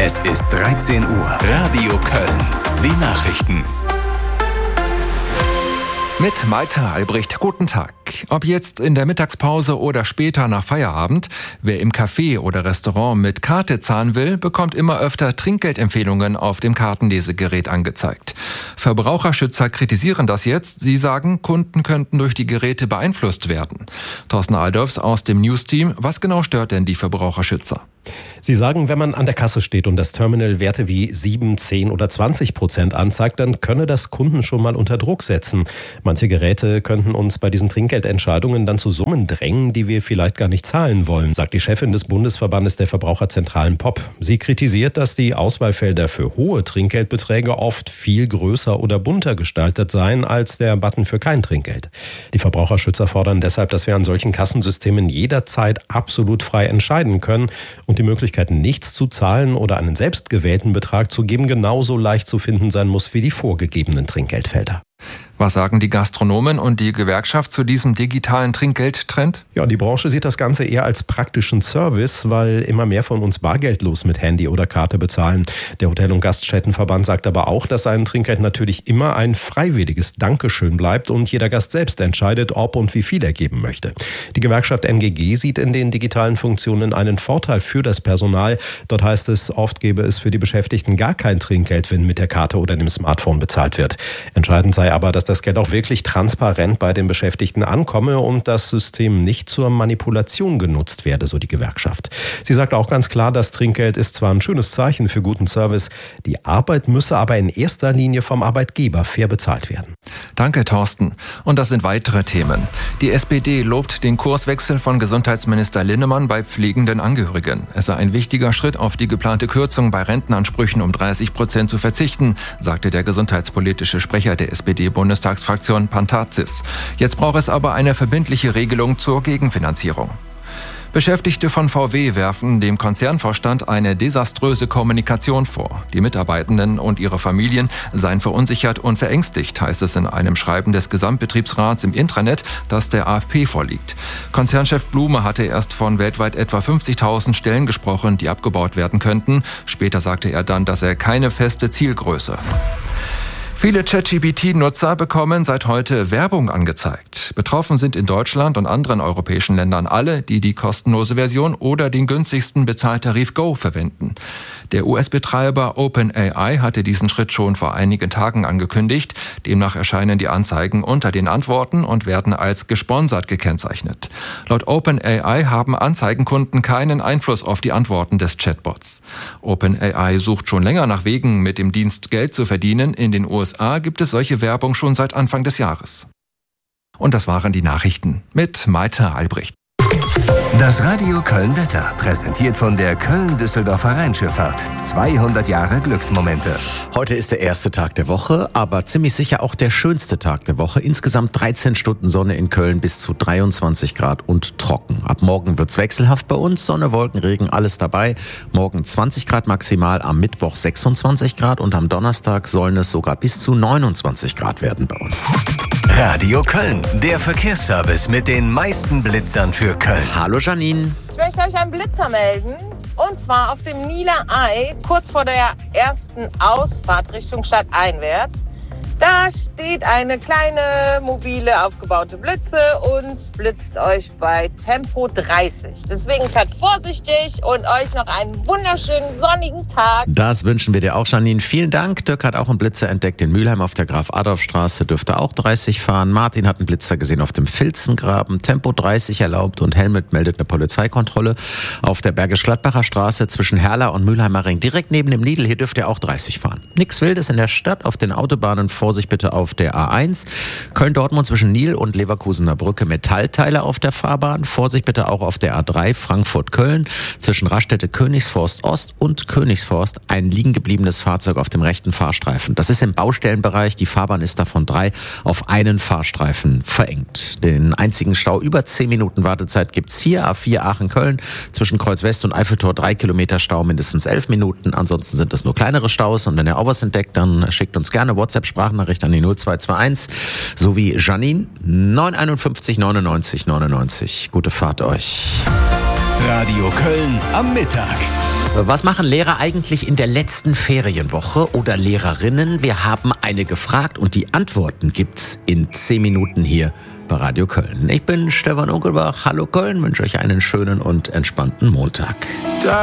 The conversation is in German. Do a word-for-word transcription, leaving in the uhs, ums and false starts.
Es ist dreizehn Uhr. Radio Köln. Die Nachrichten. Mit Malte Albrecht, guten Tag. Ob jetzt in der Mittagspause oder später nach Feierabend, wer im Café oder Restaurant mit Karte zahlen will, bekommt immer öfter Trinkgeldempfehlungen auf dem Kartenlesegerät angezeigt. Verbraucherschützer kritisieren das jetzt. Sie sagen, Kunden könnten durch die Geräte beeinflusst werden. Thorsten Aldorfs aus dem News-Team. Was genau stört denn die Verbraucherschützer? Sie sagen, wenn man an der Kasse steht und das Terminal Werte wie sieben, zehn oder zwanzig Prozent anzeigt, dann könne das Kunden schon mal unter Druck setzen. Manche Geräte könnten uns bei diesen Trinkgeldentscheidungen dann zu Summen drängen, die wir vielleicht gar nicht zahlen wollen, sagt die Chefin des Bundesverbandes der Verbraucherzentralen P O P. Sie kritisiert, dass die Auswahlfelder für hohe Trinkgeldbeträge oft viel größer oder bunter gestaltet seien als der Button für kein Trinkgeld. Die Verbraucherschützer fordern deshalb, dass wir an solchen Kassensystemen jederzeit absolut frei entscheiden können und die Möglichkeit, nichts zu zahlen oder einen selbstgewählten Betrag zu geben, genauso leicht zu finden sein muss wie die vorgegebenen Trinkgeldfelder. Was sagen die Gastronomen und die Gewerkschaft zu diesem digitalen Trinkgeldtrend? Ja, die Branche sieht das Ganze eher als praktischen Service, weil immer mehr von uns bargeldlos mit Handy oder Karte bezahlen. Der Hotel- und Gaststättenverband sagt aber auch, dass ein Trinkgeld natürlich immer ein freiwilliges Dankeschön bleibt und jeder Gast selbst entscheidet, ob und wie viel er geben möchte. Die Gewerkschaft N G G sieht in den digitalen Funktionen einen Vorteil für das Personal. Dort heißt es, oft gäbe es für die Beschäftigten gar kein Trinkgeld, wenn mit der Karte oder dem Smartphone bezahlt wird. Entscheidend sei aber, dass das Geld auch wirklich transparent bei den Beschäftigten ankomme und das System nicht zur Manipulation genutzt werde, so die Gewerkschaft. Sie sagt auch ganz klar, das Trinkgeld ist zwar ein schönes Zeichen für guten Service, die Arbeit müsse aber in erster Linie vom Arbeitgeber fair bezahlt werden. Danke, Thorsten. Und das sind weitere Themen. Die S P D lobt den Kurswechsel von Gesundheitsminister Linnemann bei pflegenden Angehörigen. Es sei ein wichtiger Schritt, auf die geplante Kürzung bei Rentenansprüchen um dreißig Prozent zu verzichten, sagte der gesundheitspolitische Sprecher der S P D-Bundestagsfraktion Pantazis. Jetzt braucht es aber eine verbindliche Regelung zur Gegenfinanzierung. Beschäftigte von V W werfen dem Konzernvorstand eine desaströse Kommunikation vor. Die Mitarbeitenden und ihre Familien seien verunsichert und verängstigt, heißt es in einem Schreiben des Gesamtbetriebsrats im Intranet, das der A F P vorliegt. Konzernchef Blume hatte erst von weltweit etwa fünfzigtausend Stellen gesprochen, die abgebaut werden könnten. Später sagte er dann, dass er keine feste Zielgröße. Viele ChatGPT-Nutzer bekommen seit heute Werbung angezeigt. Betroffen sind in Deutschland und anderen europäischen Ländern alle, die die kostenlose Version oder den günstigsten Bezahltarif Go verwenden. Der U S-Betreiber OpenAI hatte diesen Schritt schon vor einigen Tagen angekündigt. Demnach erscheinen die Anzeigen unter den Antworten und werden als gesponsert gekennzeichnet. Laut OpenAI haben Anzeigenkunden keinen Einfluss auf die Antworten des Chatbots. OpenAI sucht schon länger nach Wegen, mit dem Dienst Geld zu verdienen. In den U S A gibt es solche Werbung schon seit Anfang des Jahres. Und das waren die Nachrichten mit Malte Albrecht. Das Radio Köln Wetter, präsentiert von der Köln-Düsseldorfer Rheinschifffahrt. zweihundert Jahre Glücksmomente. Heute ist der erste Tag der Woche, aber ziemlich sicher auch der schönste Tag der Woche. Insgesamt dreizehn Stunden Sonne in Köln, bis zu dreiundzwanzig Grad und trocken. Ab morgen wird's wechselhaft bei uns. Sonne, Wolken, Regen, alles dabei. Morgen zwanzig Grad maximal, am Mittwoch sechsundzwanzig Grad und am Donnerstag sollen es sogar bis zu neunundzwanzig Grad werden bei uns. Radio Köln, der Verkehrsservice mit den meisten Blitzern für Köln. Hallo Janine. Ich möchte euch einen Blitzer melden. Und zwar auf dem Nieler Ey, kurz vor der ersten Ausfahrt Richtung Stadt einwärts. Da steht eine kleine, mobile, aufgebaute Blitze und blitzt euch bei Tempo dreißig. Deswegen fährt vorsichtig und euch noch einen wunderschönen sonnigen Tag. Das wünschen wir dir auch, Janine. Vielen Dank. Dirk hat auch einen Blitzer entdeckt in Mülheim auf der Graf-Adolf-Straße. Dürfte auch dreißig fahren. Martin hat einen Blitzer gesehen auf dem Filzengraben. Tempo dreißig erlaubt und Helmut meldet eine Polizeikontrolle auf der Bergisch-Gladbacher Straße zwischen Herla und Mülheimer Ring. Direkt neben dem Nidl. Hier dürft ihr auch dreißig fahren. Nix Wildes in der Stadt, auf den Autobahnen. Vorsicht bitte auf der A eins. Köln-Dortmund zwischen Nil und Leverkusener Brücke. Metallteile auf der Fahrbahn. Vorsicht bitte auch auf der A drei Frankfurt-Köln. Zwischen Raststätte Königsforst Ost und Königsforst ein liegen gebliebenes Fahrzeug auf dem rechten Fahrstreifen. Das ist im Baustellenbereich. Die Fahrbahn ist davon drei auf einen Fahrstreifen verengt. Den einzigen Stau über zehn Minuten Wartezeit gibt's hier. A vier Aachen-Köln. Zwischen Kreuz West und Eiffeltor drei Kilometer Stau, mindestens elf Minuten. Ansonsten sind es nur kleinere Staus. Und wenn ihr auch was entdeckt, dann schickt uns gerne WhatsApp-Sprachnachricht an die null zwei zwei eins sowie Janine neun einundfünfzig neunundneunzig neunundneunzig. Gute Fahrt euch. Radio Köln am Mittag. Was machen Lehrer eigentlich in der letzten Ferienwoche oder Lehrerinnen? Wir haben eine gefragt und die Antworten gibt's in zehn Minuten hier bei Radio Köln. Ich bin Stefan Unkelbach. Hallo Köln, wünsche euch einen schönen und entspannten Montag.